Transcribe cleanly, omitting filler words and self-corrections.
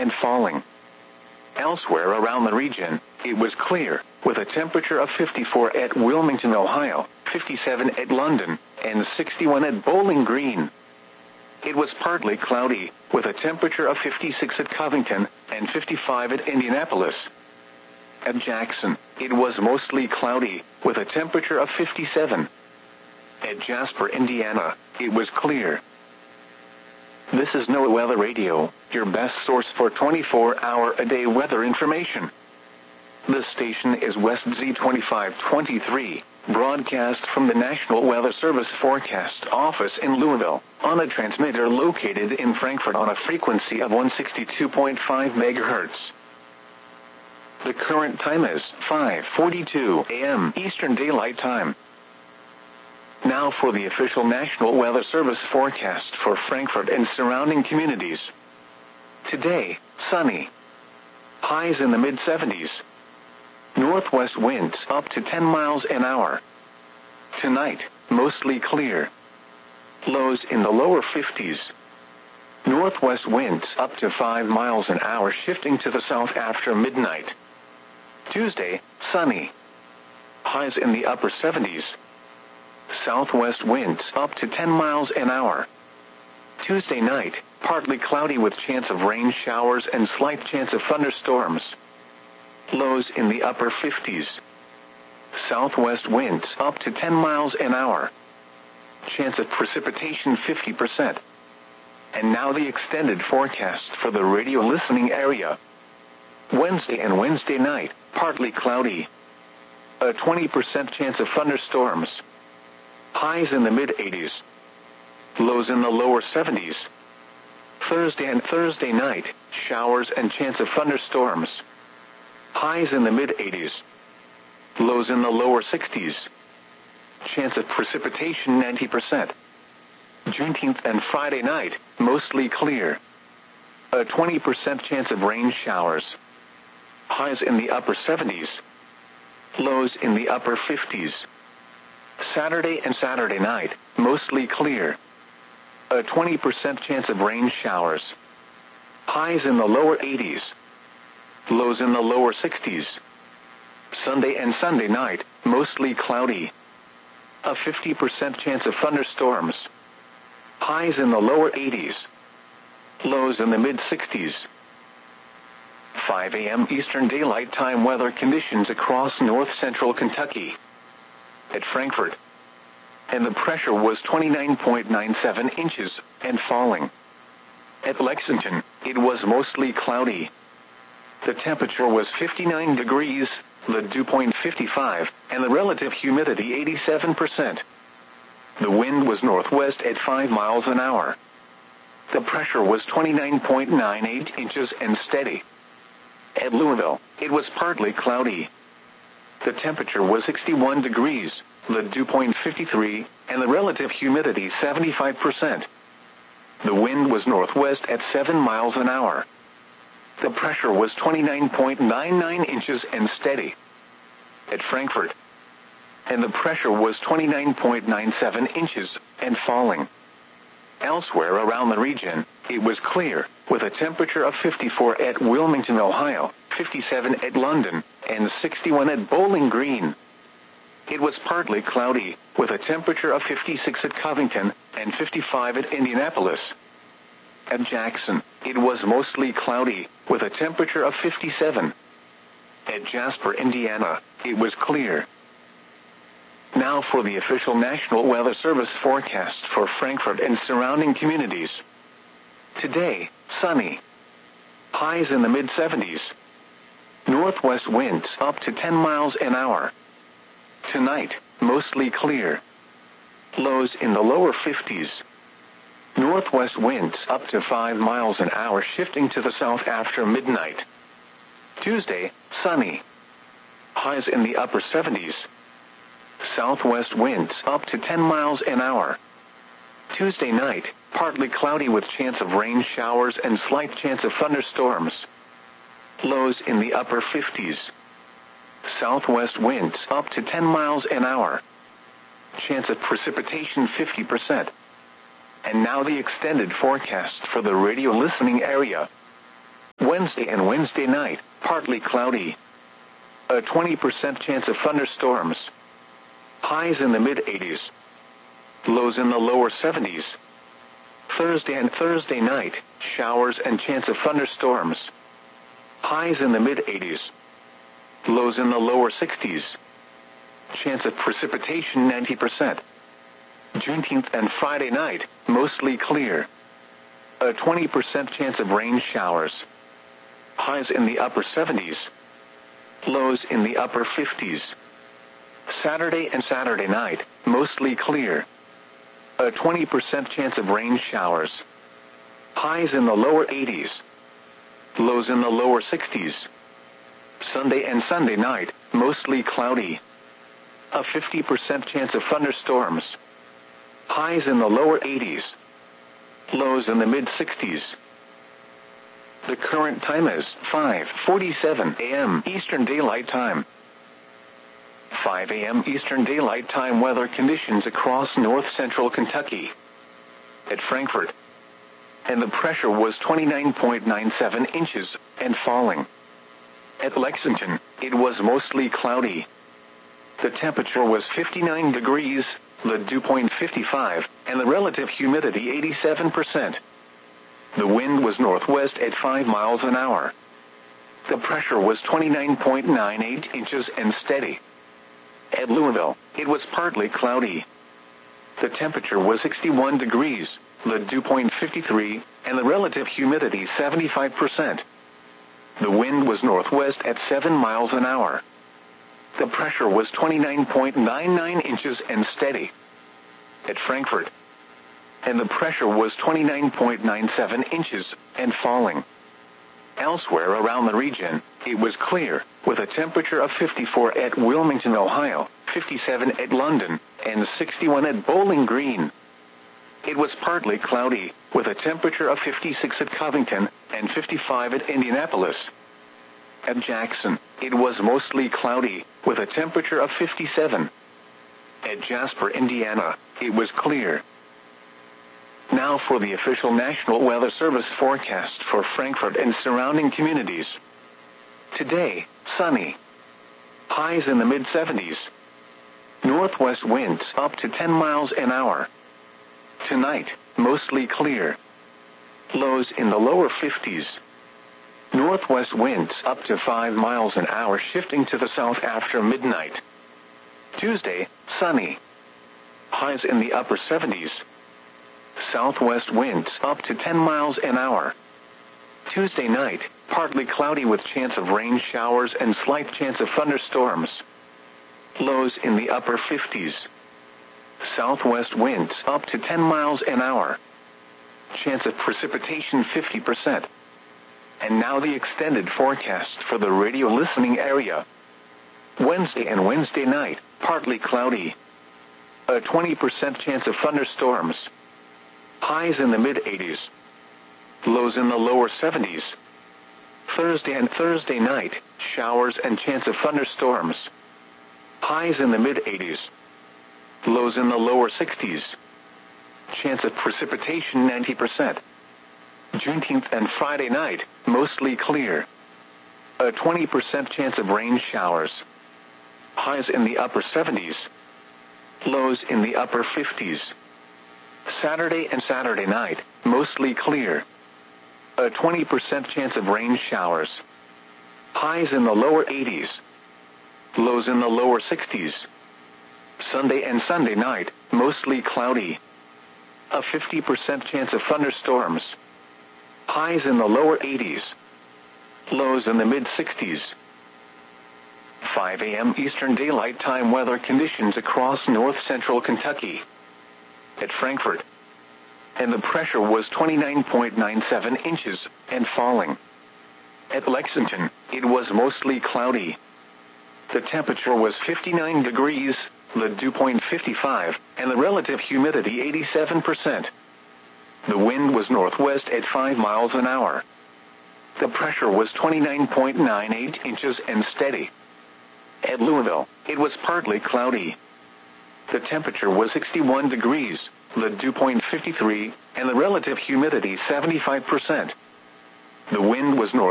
and falling. Elsewhere around the region, it was clear, with a temperature of 54 at Wilmington, Ohio, 57 at London, and 61 at Bowling Green. It was partly cloudy, with a temperature of 56 at Covington, and 55 at Indianapolis. At Jackson, it was mostly cloudy, with a temperature of 57. At Jasper, Indiana, it was clear. This is NOAA Weather Radio, your best source for 24-hour-a-day weather information. This station is West Z2523, broadcast from the National Weather Service Forecast Office in Louisville, on a transmitter located in Frankfort on a frequency of 162.5 MHz. The current time is 5:42 a.m. Eastern Daylight Time. Now for the official National Weather Service forecast for Frankfort and surrounding communities. Today, sunny. Highs in the mid-70s. Northwest winds up to 10 miles an hour. Tonight, mostly clear. Lows in the lower 50s. Northwest winds up to 5 miles an hour, shifting to the south after midnight. Tuesday, sunny. Highs in the upper 70s. Southwest winds up to 10 miles an hour. Tuesday night, partly cloudy with chance of rain showers and slight chance of thunderstorms. Lows in the upper 50s. Southwest winds up to 10 miles an hour. Chance of precipitation 50%. And now the extended forecast for the radio listening area. Wednesday and Wednesday night, partly cloudy. A 20% chance of thunderstorms. Highs in the mid-80s. Lows in the lower 70s. Thursday and Thursday night, showers and chance of thunderstorms. Highs in the mid-80s. Lows in the lower 60s. Chance of precipitation 90%. Juneteenth and Friday night, mostly clear. A 20% chance of rain showers. Highs in the upper 70s. Lows in the upper 50s. Saturday and Saturday night, mostly clear. A 20% chance of rain showers. Highs in the lower 80s. Lows in the lower 60s. Sunday and Sunday night, mostly cloudy. A 50% chance of thunderstorms. Highs in the lower 80s. Lows in the mid-60s. 5 a.m. Eastern Daylight Time weather conditions across north-central Kentucky. At Frankfort, and the pressure was 29.97 inches and falling. At Lexington, it was mostly cloudy. The temperature was 59 degrees, the dew point 55, and the relative humidity 87%. The wind was northwest at 5 miles an hour. The pressure was 29.98 inches and steady. At Louisville, it was partly cloudy. The temperature was 61 degrees, the dew point 53, and the relative humidity 75%. The wind was northwest at 7 miles an hour. The pressure was 29.99 inches and steady. At Frankfort, and the pressure was 29.97 inches and falling. Elsewhere around the region, it was clear, with a temperature of 54 at Wilmington, Ohio, 57 at London, and 61 at Bowling Green. It was partly cloudy, with a temperature of 56 at Covington, and 55 at Indianapolis. At Jackson, it was mostly cloudy, with a temperature of 57. At Jasper, Indiana, it was clear. Now for the official National Weather Service forecast for Frankfort and surrounding communities. Today, sunny. Highs in the mid-70s. Northwest winds up to 10 miles an hour. Tonight, mostly clear. Lows in the lower 50s. Northwest winds up to 5 miles an hour, shifting to the south after midnight. Tuesday, sunny. Highs in the upper 70s. Southwest winds up to 10 miles an hour. Tuesday night, partly cloudy with chance of rain showers and slight chance of thunderstorms. Lows in the upper 50s. Southwest winds up to 10 miles an hour. Chance of precipitation 50%. And now the extended forecast for the radio listening area. Wednesday and Wednesday night, partly cloudy. A 20% chance of thunderstorms. Highs in the mid-80s. Lows in the lower 70s. Thursday and Thursday night, showers and chance of thunderstorms. Highs in the mid-80s. Lows in the lower 60s. Chance of precipitation 90%. Juneteenth and Friday night, mostly clear. A 20% chance of rain showers. Highs in the upper 70s. Lows in the upper 50s. Saturday and Saturday night, mostly clear. A 20% chance of rain showers. Highs in the lower 80s. Lows in the lower 60s. Sunday and Sunday night, mostly cloudy. A 50% chance of thunderstorms. Highs in the lower 80s. Lows in the mid-60s. The current time is 5:47 a.m. Eastern Daylight Time. 5 a.m. Eastern Daylight Time weather conditions across north-central Kentucky. At Frankfort. And the pressure was 29.97 inches and falling. At Lexington, it was mostly cloudy. The temperature was 59 degrees, the dew point 55, and the relative humidity 87%. The wind was northwest at 5 miles an hour. The pressure was 29.98 inches and steady. At Louisville, it was partly cloudy. The temperature was 61 degrees, the dew point 53, and the relative humidity 75%. The wind was northwest at 7 miles an hour. The pressure was 29.99 inches and steady. At Frankfort. And the pressure was 29.97 inches and falling. Elsewhere around the region, it was clear, with a temperature of 54 at Wilmington, Ohio, 57 at London, and 61 at Bowling Green. It was partly cloudy, with a temperature of 56 at Covington and 55 at Indianapolis. At Jackson, it was mostly cloudy, with a temperature of 57. At Jasper, Indiana, it was clear. Now for the official National Weather Service forecast for Frankfort and surrounding communities. Today, sunny. Highs in the mid-70s. Northwest winds up to 10 miles an hour. Tonight, mostly clear. Lows in the lower 50s. Northwest winds up to 5 miles an hour shifting to the south after midnight. Tuesday, sunny. Highs in the upper 70s. Southwest winds up to 10 miles an hour. Tuesday night, partly cloudy with chance of rain showers and slight chance of thunderstorms. Lows in the upper 50s. Southwest winds up to 10 miles an hour. Chance of precipitation 50%. And now the extended forecast for the radio listening area. Wednesday and Wednesday night, partly cloudy. A 20% chance of thunderstorms. Highs in the mid-80s. Lows in the lower 70s. Thursday and Thursday night, showers and chance of thunderstorms. Highs in the mid-80s. Lows in the lower 60s. Chance of precipitation 90%. Juneteenth and Friday night, mostly clear. A 20% chance of rain showers. Highs in the upper 70s. Lows in the upper 50s. Saturday and Saturday night, mostly clear. A 20% chance of rain showers. Highs in the lower 80s. Lows in the lower 60s. Sunday and Sunday night, mostly cloudy. A 50% chance of thunderstorms. Highs in the lower 80s. Lows in the mid-60s. 5 a.m. Eastern Daylight Time weather conditions across north-central Kentucky. At Frankfort. And the pressure was 29.97 inches and falling. At Lexington, it was mostly cloudy. The temperature was 59 degrees, the dew point 55, and the relative humidity 87%. The wind was northwest at 5 miles an hour. The pressure was 29.98 inches and steady. At Louisville, it was partly cloudy. The temperature was 61 degrees, the dew point 53, and the relative humidity 75%. The wind was north.